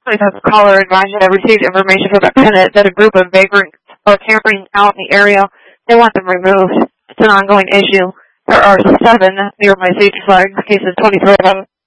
Please have the caller advised that I received information from a tenant that a group of vagrants are camping out in the area. They want them removed. It's an ongoing issue. There are 7 nearby siege flags, cases 24/11.